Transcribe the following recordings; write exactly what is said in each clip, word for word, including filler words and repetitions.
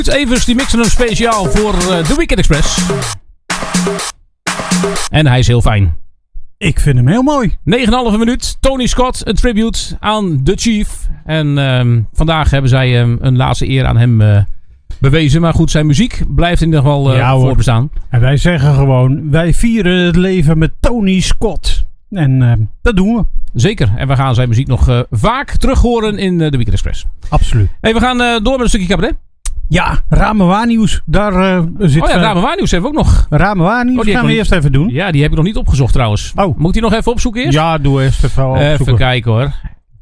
Evers die mixen hem speciaal voor uh, The Weekend Express. En hij is heel fijn. Ik vind hem heel mooi. negen komma vijf minuut. Tony Scott, een tribute aan The Chief. En um, vandaag hebben zij um, een laatste eer aan hem uh, bewezen. Maar goed, zijn muziek blijft in ieder geval uh, ja, voorbestaan. En wij zeggen gewoon, wij vieren het leven met Tony Scott. En uh, dat doen we. Zeker. En we gaan zijn muziek nog uh, vaak terug horen in uh, The Weekend Express. Absoluut. Hey, we gaan uh, door met een stukje cabaret. Ja, Rame Waarnieuws. Daar uh, zit... Oh ja, Rame Waarnieuws hebben we ook nog. Rame Waarnieuws oh, gaan we eerst even doen. Ja, die heb ik nog niet opgezocht trouwens. Oh. Moet ik die nog even opzoeken eerst? Ja, doe eerst even opzoeken. Even kijken hoor.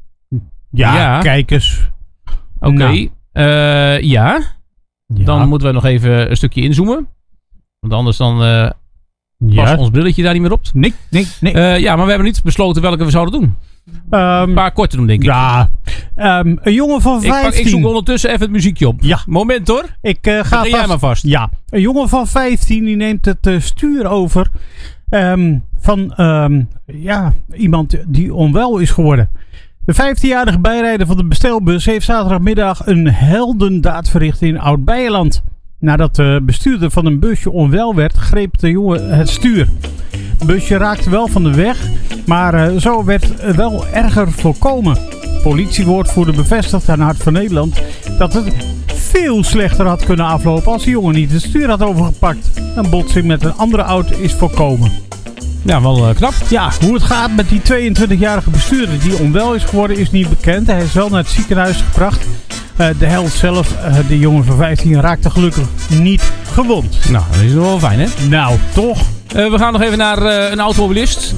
Ja, ja. Kijk eens. Oké. Okay. Nou. Uh, ja. ja. Dan moeten we nog even een stukje inzoomen. Want anders dan uh, ja. past ons brilletje daar niet meer op. Nee, nee, nee. Uh, ja, maar we hebben niet besloten welke we zouden doen. Um, een paar korte doen, denk ik. Ja. Um, een jongen van vijftien. Ik, pak, ik zoek ondertussen even het muziekje op. Ja. Moment hoor. Ik uh, ga jij maar vast. Ja. Een jongen van vijftien die neemt het uh, stuur over um, van um, ja, iemand die onwel is geworden. De vijftienjarige bijrijder van de bestelbus heeft zaterdagmiddag een heldendaad verricht in Oud-Beijerland. Nadat de bestuurder van een busje onwel werd, greep de jongen het stuur. Het busje raakte wel van de weg, maar uh, zo werd het wel erger voorkomen. Politiewoordvoerder bevestigt aan Hart van Nederland dat het veel slechter had kunnen aflopen als de jongen niet het stuur had overgepakt. Een botsing met een andere auto is voorkomen. Ja, wel uh, knap. Ja, hoe het gaat met die tweeëntwintigjarige bestuurder die onwel is geworden is niet bekend. Hij is wel naar het ziekenhuis gebracht. Uh, de held zelf, uh, de jongen van vijftien, raakte gelukkig niet gewond. Nou, dat is wel fijn, hè? Nou, toch? Uh, we gaan nog even naar uh, een automobilist.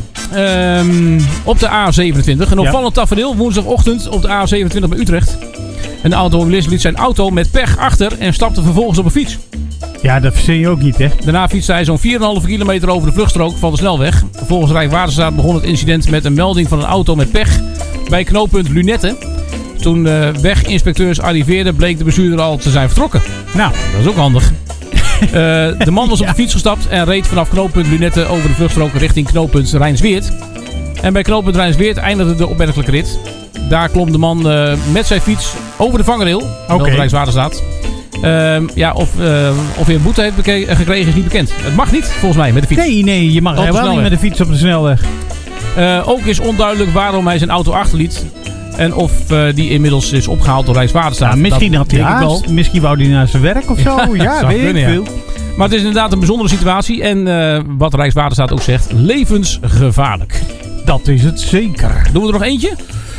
Um, op de A zevenentwintig. Een opvallend ja. tafereel woensdagochtend op de A zevenentwintig bij Utrecht. Een automobilist liet zijn auto met pech achter en stapte vervolgens op een fiets. Ja, dat verzin je ook niet, hè? Daarna fietste hij zo'n vier komma vijf kilometer over de vluchtstrook van de snelweg. Volgens Rijkswaterstaat begon het incident met een melding van een auto met pech bij knooppunt Lunetten. Toen de weginspecteurs arriveerden, bleek de bestuurder al te zijn vertrokken. Nou, dat is ook handig. uh, de man was ja. op de fiets gestapt en reed vanaf knooppunt Lunetten over de vluchtstrook richting knooppunt Rijnsweert. En bij knooppunt Rijnsweert eindigde de opmerkelijke rit. Daar klom de man uh, met zijn fiets over de vangrail. Okay. Wel de Rijkswaterstaat. Uh, ja, of, uh, of hij een boete heeft beke- gekregen is niet bekend. Het mag niet, volgens mij, met de fiets. Nee, nee, je mag helemaal niet met de fiets op de snelweg. Uh, ook is onduidelijk waarom hij zijn auto achterliet. En of uh, die inmiddels is opgehaald door Rijkswaterstaat. Ja, misschien had hij haast. Misschien wou hij naar zijn werk of zo. Ja, ja weet ik veel. Ja. Maar het is inderdaad een bijzondere situatie. En uh, wat Rijkswaterstaat ook zegt, levensgevaarlijk. Dat is het zeker. Doen we er nog eentje?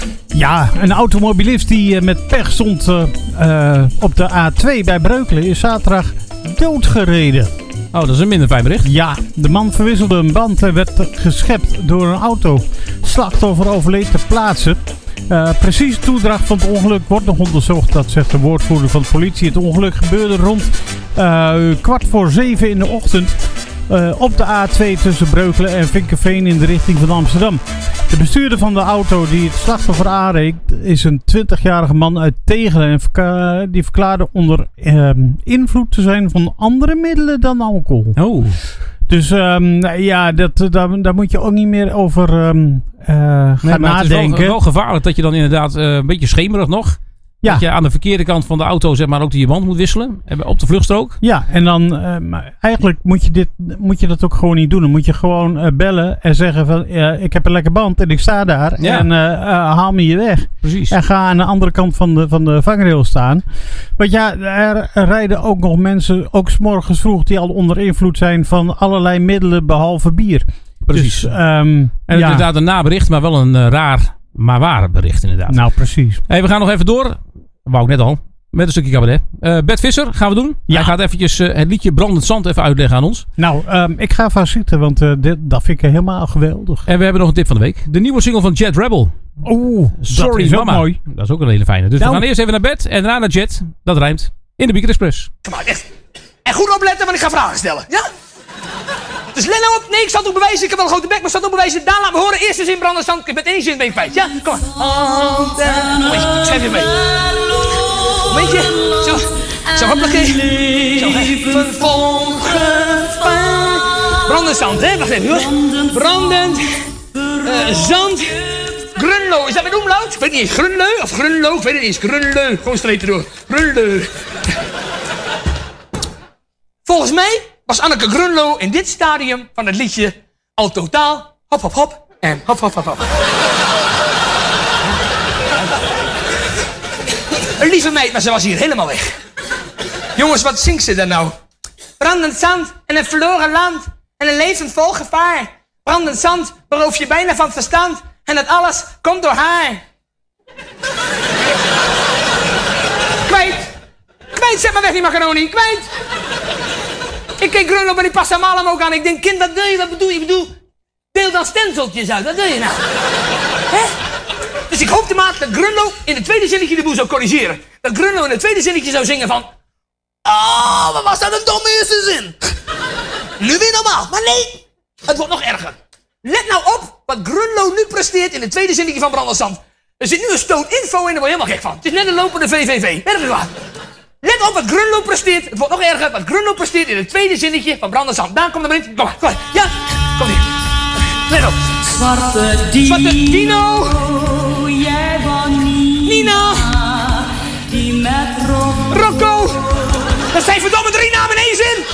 Ja, een automobilist die uh, met pech stond uh, uh, op de A twee bij Breukelen is zaterdag doodgereden. Oh, dat is een minder fijn bericht. Ja, de man verwisselde een band en werd geschept door een auto. Slachtoffer overleed ter plaatse. Uh, precieze toedracht van het ongeluk wordt nog onderzocht. Dat zegt de woordvoerder van de politie. Het ongeluk gebeurde rond uh, kwart voor zeven in de ochtend. Uh, op de A twee tussen Breukelen en Vinkenveen in de richting van Amsterdam. De bestuurder van de auto die het slachtoffer aanreed is een twintigjarige man uit Tegelen. En verka- die verklaarde onder uh, invloed te zijn van andere middelen dan alcohol. Oh. Dus um, ja, dat, daar, daar moet je ook niet meer over um, uh, gaan nee, nadenken. Het is wel, wel gevaarlijk dat je dan inderdaad uh, een beetje schemerig nog... Ja. Dat je aan de verkeerde kant van de auto zeg maar ook die band moet wisselen. Op de vluchtstrook. Ja, en dan uh, eigenlijk moet je, dit, moet je dat ook gewoon niet doen. Dan moet je gewoon uh, bellen en zeggen van uh, ik heb een lekker band en ik sta daar. Ja. En uh, uh, haal me je weg. Precies. En ga aan de andere kant van de, van de vangrail staan. Want ja, er, er rijden ook nog mensen, ook 's morgens vroeg, die al onder invloed zijn van allerlei middelen behalve bier. Precies. Dus, um, en ja. inderdaad een nabericht, maar wel een uh, raar, maar waar bericht inderdaad. Nou, precies. Hey, we gaan nog even door. Wou ik net al. Met een stukje cabaret. Uh, Bert Visser gaan we doen. Ja. Hij gaat eventjes uh, het liedje Brandend Zand even uitleggen aan ons. Nou, um, ik ga vast zitten, want uh, dit, dat vind ik helemaal geweldig. En we hebben nog een tip van de week. De nieuwe single van Jet Rebel. Oeh, Sorry dat is Mama. Ook mooi. Dat is ook een hele fijne. Dus nou. we gaan eerst even naar bed en daarna naar Jet. Dat rijmt. In de Weekend Express. Kom maar, echt. En goed opletten, want ik ga vragen stellen. Ja? Dus let nou op. Nee, ik zal het ook bewijzen. Ik heb wel een grote bek, maar ik zal het ook bewijzen. Daar laten we horen. Eerste zin brandend zand. Met één zin ben je kwijt. Ja, kom maar. Kom eens, schrijf je mee. Weet je? Zo. Zo, hoppakee. Zo, even vol gevaar. Brandend zand, hè? Wacht even, hoor. Brandend uh, zand. Grunlo. Is dat met omlaut? Ik weet niet eens. Grunleu of Grunlo? Ik weet het niet eens. Grunleu. Gewoon streep erdoor. Grunleu. Volgens mij was Anneke Grunlo in dit stadium van het liedje al totaal hop hop hop en hop hop hop hop. Een lieve meid, maar ze was hier helemaal weg. Jongens, wat zingt ze dan nou? Brandend zand en een verloren land en een leven vol gevaar. Brandend zand beroof je bijna van verstand en dat alles komt door haar. Kwijt. Kwijt, zet maar weg die macaroni. Kwijt. Ik keek Grunlo bij die pasta malem ook aan. Ik denk, kind, wat wil je? Wat bedoel je? Ik bedoel, deel dan stenseltjes uit. Wat wil je nou? Hè? Dus ik hoopte maar dat Grunlo in het tweede zinnetje de boel zou corrigeren. Dat Grunlo in het tweede zinnetje zou zingen van... Oh, wat was dat een domme eerste zin. Nu weer normaal. Maar nee, het wordt nog erger. Let nou op wat Grunlo nu presteert in het tweede zinnetje van Brandend Zand. Er zit nu een stoot info in, daar word je helemaal gek van. Het is net een lopende V V V. Werkelijk waar. Let op wat Grunlo presteert. Het wordt nog erger. Wat Grunlo presteert in het tweede zinnetje van Brandend Zand. Daar komt er maar in. Kom maar, kom maar. Ja, kom hier. Let op. Zwarte Dino. Zwarte Dino. Jij van Nina. Die met Rocco. Rocco. Dat zijn verdomme drie namen in één zin.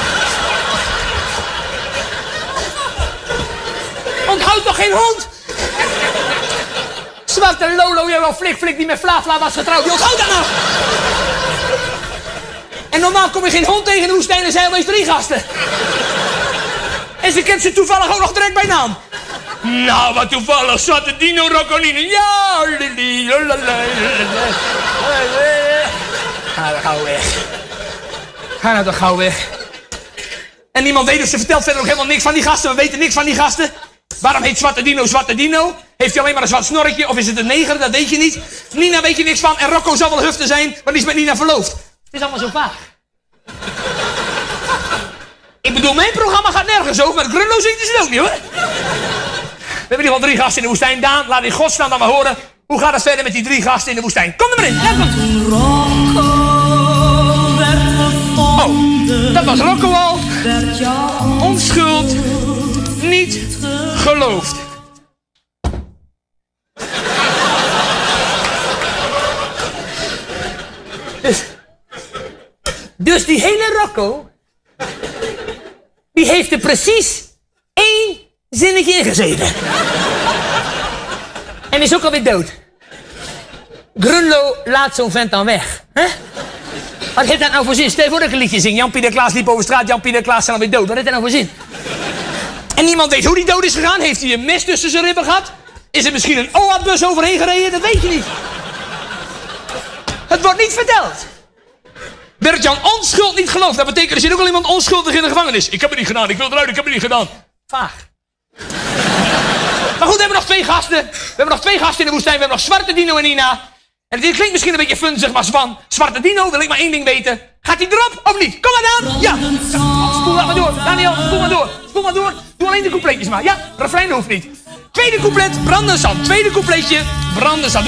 Onthoud toch geen hond? Zwarte Lolo, jij wel flik flik die met Fla Fla was getrouwd. Je onthoudt dat nog. En normaal kom je geen hond tegen in de woestijn en zijn alweer drie gasten. En ze kent ze toevallig ook nog direct bij naam. Nou, wat toevallig. Zwarte Dino, Rocco, Nina. Ja, lili, ga dan gauw weg. Ga nou toch gauw weg. En niemand weet, dus ze vertelt verder ook helemaal niks van die gasten. We weten niks van die gasten. Waarom heet Zwarte Dino Zwarte Dino? Heeft hij alleen maar een zwart snorretje of is het een neger? Dat weet je niet. Nina weet je niks van en Rocco zal wel hufte zijn, maar die is met Nina verloofd. Het is allemaal zo vaag. Ik bedoel, mijn programma gaat nergens over, maar Grunlo zingt is het ook niet hoor. We hebben in ieder geval drie gasten in de woestijn. Daan, laat in godsnaam dan maar horen. Hoe gaat het verder met die drie gasten in de woestijn? Kom er maar in. Ja, kom. Rocco werd gevonden. Oh, dat was Rocco al. Werd jou Onschuld niet geloofd. Dus, dus die hele Rocco, die heeft er precies één zinnetje in gezeten. En is ook alweer dood. Grunlo laat zo'n vent dan weg. Hè? Wat heeft dat nou voor zin? Stel je voor dat ik een liedje zing. Jan-Pieter Klaas liep over straat, Jan-Pieter Klaas zijn alweer dood. Wat heeft dat nou voor zin? En niemand weet hoe die dood is gegaan. Heeft hij een mes tussen zijn ribben gehad? Is er misschien een O A-bus overheen gereden? Dat weet je niet. Het wordt niet verteld. Bert-Jan onschuld niet geloofd. Dat betekent, er zit ook al iemand onschuldig in de gevangenis. Ik heb het niet gedaan, ik wil eruit, ik heb het niet gedaan. Vaag. Maar goed, we hebben nog twee gasten. We hebben nog twee gasten in de woestijn. We hebben nog Zwarte Dino en Nina. En dit klinkt misschien een beetje funzig, maar van Zwarte Dino wil ik maar één ding weten. Gaat hij erop of niet? Kom maar dan. Ja. Spoel maar door. Daniel, spoel maar door. Spoel maar door. Doe alleen de coupletjes maar. Ja, refrein hoeft niet. Tweede couplet, Brandend Zand. Tweede coupletje, Brandend Zand.